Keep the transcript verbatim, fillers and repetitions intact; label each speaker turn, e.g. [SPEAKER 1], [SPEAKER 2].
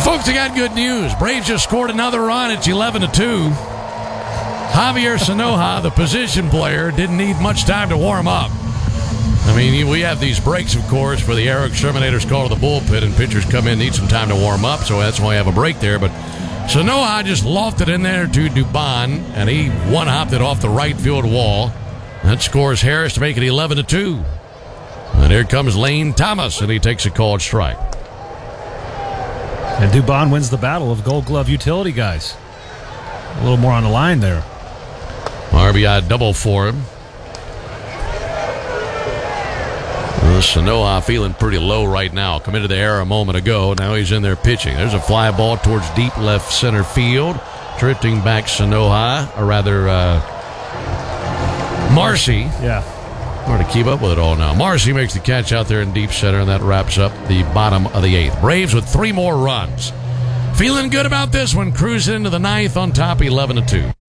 [SPEAKER 1] Folks, I got good news. Braves just scored another run. It's eleven to two. Javier Sanoja, the position player, didn't need much time to warm up. I mean, we have these breaks, of course, for the Air Exterminators call to the bullpen, and pitchers come in, need some time to warm up, so that's why we have a break there. But Sanoja just lofted in there to Dubon, and he one-hopped it off the right field wall. That scores Harris to make it eleven to two. And here comes Lane Thomas, and he takes a called strike.
[SPEAKER 2] And Dubon wins the battle of Gold Glove utility guys. A little more on the line there.
[SPEAKER 1] R B I double for him. Well, Sanoja feeling pretty low right now. Come into the air a moment ago. Now he's in there pitching. There's a fly ball towards deep left center field. Drifting back Sanoja, or rather uh, Marcy.
[SPEAKER 2] Yeah.
[SPEAKER 1] Hard to keep up with it all now. Marcy makes the catch out there in deep center, and that wraps up the bottom of the eighth. Braves with three more runs. Feeling good about this one. Cruising into the ninth on top, eleven to two.